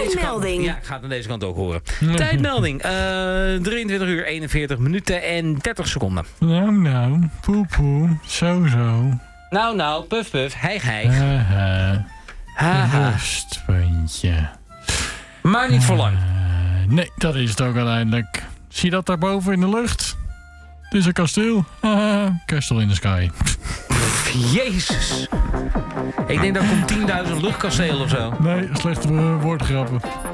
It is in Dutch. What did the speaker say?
Tijdmelding. Ja, ik ga het aan deze kant ook horen. Tijdmelding. 23 uur 41 minuten en 30 seconden. Nou, poe, zo. Nou, puf, hijg. Haha. Rustpuntje. Maar niet voor lang. Nee, dat is het ook uiteindelijk. Zie je dat daarboven in de lucht? Het is een kasteel. Castle in the sky. Jezus. Ik denk dat komt 10.000 luchtkastelen of zo. Nee, slechte woordgrappen.